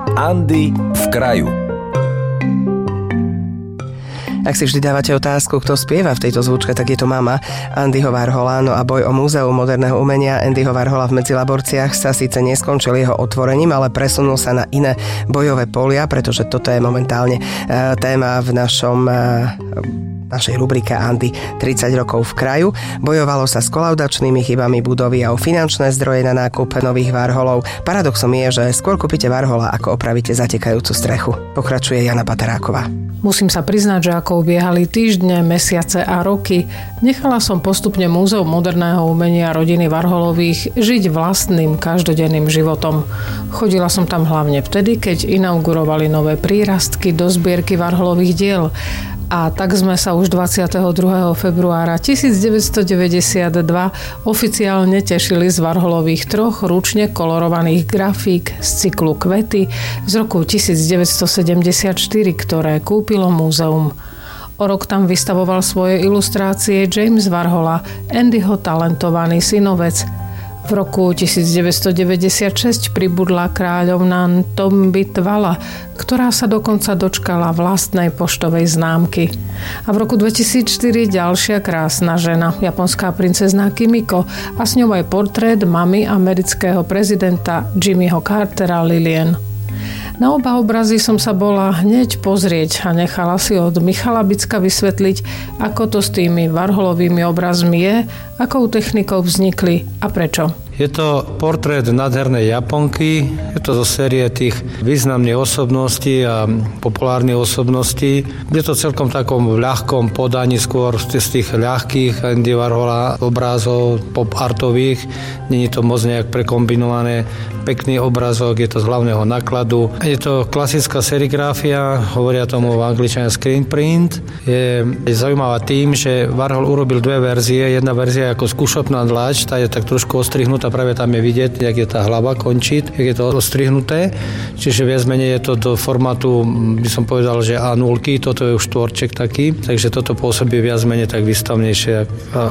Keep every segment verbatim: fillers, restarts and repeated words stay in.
Andy v kraju. Ak si vždy dávate otázku, kto spieva v tejto zvučke, tak je to mama Andyho Warhola. No a boj o Múzeum moderného umenia Andyho Warhola v Medzilaborciach sa síce neskončil jeho otvorením, ale presunul sa na iné bojové polia, pretože toto je momentálne téma v našom našej rubrike Andy tridsať rokov v kraju. Bojovalo sa s kolaudačnými chybami budovy a o finančné zdroje na nákup nových Warholov. Paradoxom je, že skôr kúpite Warhola, ako opravíte zatekajúcu strechu. Pokračuje Jana Pateráková. Musím sa priznať, že ako ubiehali týždne, mesiace a roky, nechala som postupne Múzeum moderného umenia rodiny Warholových žiť vlastným každodenným životom. Chodila som tam hlavne vtedy, keď inaugurovali nové prírastky do zbierky Warholových diel. A tak sme sa už dvadsiateho druhého februára tisícdeväťstodeväťdesiatdva oficiálne tešili z Warholových troch ručne kolorovaných grafík z cyklu Kvety z roku tisícdeväťstosedemdesiatštyri, ktoré kúpilo múzeum. O rok tam vystavoval svoje ilustrácie James Warhola, Andyho talentovaný synovec. V roku tisícdeväťstodeväťdesiatšesť pribudla kráľovná Tombitvala, ktorá sa dokonca dočkala vlastnej poštovej známky. A v roku dvetisícštyri ďalšia krásna žena, japonská princezná Kimiko, a s ňou aj portrét mamy amerického prezidenta Jimmyho Cartera Lillian. Na oba obrazy som sa bola hneď pozrieť a nechala si od Michala Bicka vysvetliť, ako to s tými Warholovými obrazmi je, akou technikou vznikli a prečo. Je to portrét nádhernej Japonky, je to zo série tých významných osobností a populárnych osobností. Je to celkom takom ľahkom podaní, skôr z tých ľahkých Andy Warhola obrázov pop-artových. Nie je to moc nejak prekombinované. Pekný obrazok, je to z hlavného nákladu. Je to klasická serigrafia, hovoria tomu v angličtine screen print. Je, je zaujímavá tým, že Warhol urobil dve verzie. Jedna verzia je ako skúšobná dlač, tá je tak trošku ostrihnutá, práve tam je vidieť, jak je tá hlava končiť, jak je to ostrihnuté. Čiže viac menej je to do formátu, by som povedal, že á nula, toto je už štvorček taký, takže toto pôsobí viac menej tak výstavnejšie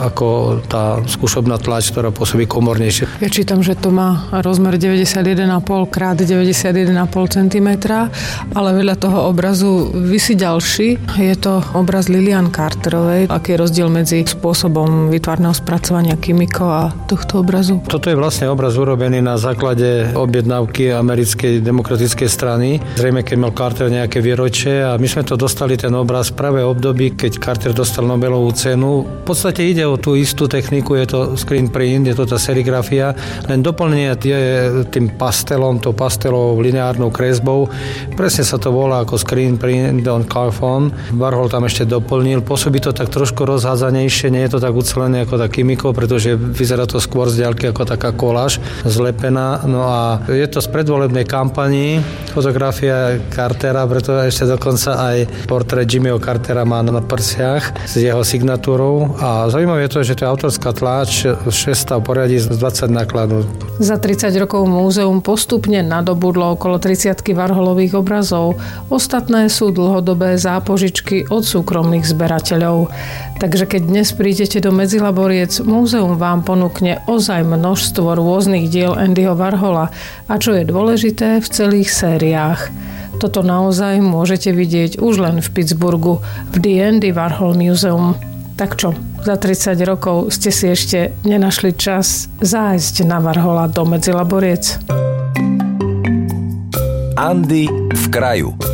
ako tá skúšobná tlač, ktorá pôsobí komornejšie. Ja čítam, že to má rozmer deväťdesiatjeden a pol krát deväťdesiatjeden a pol centimetra, ale vedľa toho obrazu visí ďalší. Je to obraz Lillian Carterovej. Aký je rozdiel medzi spôsobom výtvarného spracovania Kimiko a tohto obrazu? Toto je vlastne obraz urobený na základe objednávky americkej demokratickej strany. Zrejme, keď mal Carter nejaké výročie, a my sme to dostali, ten obraz práve v období, keď Carter dostal Nobelovú cenu. V podstate ide o tú istú techniku, je to screen print, je to tá serigrafia, len doplnenie je tým pastelom, to pastelovou lineárnou kresbou. Presne sa to volá ako screen print on carphone. Warhol tam ešte doplnil. Pôsobí to tak trošku rozhádzanejšie, nie je to tak ucelené ako tá Kimiko, pretože vyzerá to skôr z diaľky ako taká koláž zlepená. No a je to z predvolebnej kampani, fotografia Cartera, preto ešte dokonca aj portrét Jimmyho Cartera má na prsiach s jeho signatúrou. A zaujímavé je to, že to je autorská tlač, šesť stav poriadí z dvadsať nákladov. Za tridsať rokov múzeum postupne nadobudlo okolo tridsiatky Warholových obrazov. Ostatné sú dlhodobé zápožičky od súkromných zberateľov. Takže keď dnes prídete do Medzilaboriec, múzeum vám ponúkne ozaj množstvo rôznych diel Andyho Warhola a čo je dôležité, v celých sériách. Toto naozaj môžete vidieť už len v Pittsburghu v The Andy Warhol Museum. Tak čo, za tridsať rokov ste si ešte nenašli čas zájsť na Warhola do Medzilaboriec? Andy v kraju.